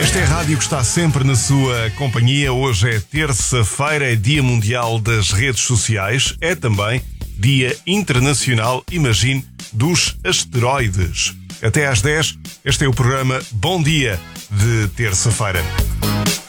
Esta é a rádio que está sempre na sua companhia. Hoje é terça-feira, é Dia Mundial das Redes Sociais. É também Dia Internacional, imagine, dos Asteroides. Até às 10, este é o programa Bom Dia de terça-feira.